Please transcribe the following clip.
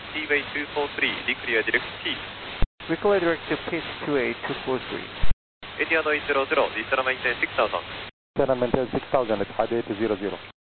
Seaway 243, declare direct T. Recall direct to pitch 28243. Etihad 100, Vistara maintain 6000. Vistara maintain 6000, it's high 800.